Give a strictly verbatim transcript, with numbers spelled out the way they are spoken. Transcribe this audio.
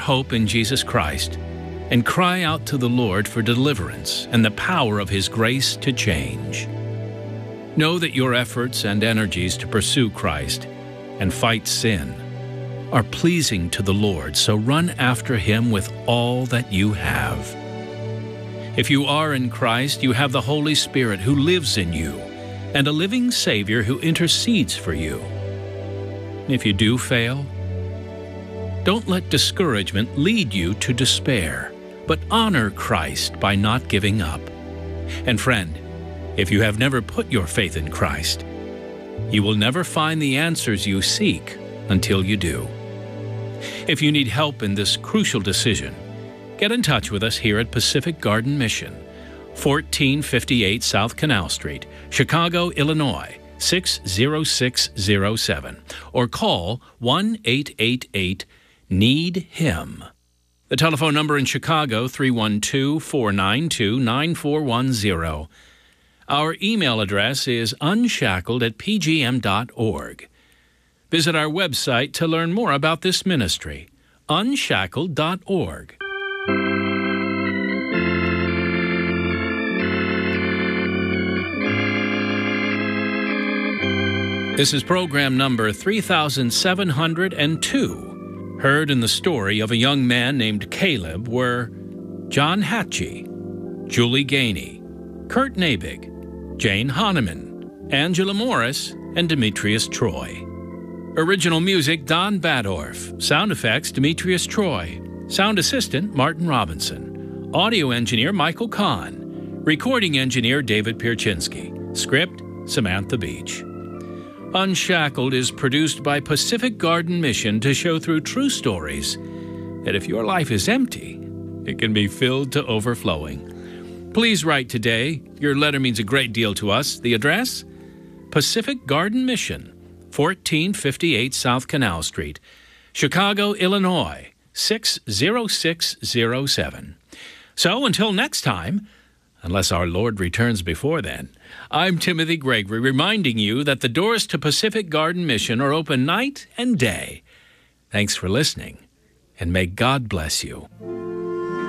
hope in Jesus Christ and cry out to the Lord for deliverance and the power of His grace to change. Know that your efforts and energies to pursue Christ and fight sin are pleasing to the Lord, so run after Him with all that you have. If you are in Christ, you have the Holy Spirit who lives in you and a living Savior who intercedes for you. If you do fail, don't let discouragement lead you to despair, but honor Christ by not giving up. And friend, if you have never put your faith in Christ, you will never find the answers you seek until you do. If you need help in this crucial decision, get in touch with us here at Pacific Garden Mission, fourteen fifty-eight South Canal Street, Chicago, Illinois, six zero six zero seven, or call one eight eight eight need him. The telephone number in Chicago, three one two, four nine two, nine four one zero. Our email address is unshackled at p g m dot org. Visit our website to learn more about this ministry, unshackled dot org. This is program number three thousand seven hundred two. Heard in the story of a young man named Caleb were John Hatchie, Julie Gainey, Kurt Nabig, Jane Hahnemann, Angela Morris, and Demetrius Troy. Original music, Don Badorf. Sound effects, Demetrius Troy. Sound assistant, Martin Robinson. Audio engineer, Michael Kahn. Recording engineer, David Pierczynski. Script, Samantha Beach. Unshackled is produced by Pacific Garden Mission to show through true stories that if your life is empty, it can be filled to overflowing. Please write today. Your letter means a great deal to us. The address? Pacific Garden Mission, fourteen fifty-eight South Canal Street, Chicago, Illinois, six zero six zero seven. So until next time, unless our Lord returns before then, I'm Timothy Gregory, reminding you that the doors to Pacific Garden Mission are open night and day. Thanks for listening, and may God bless you.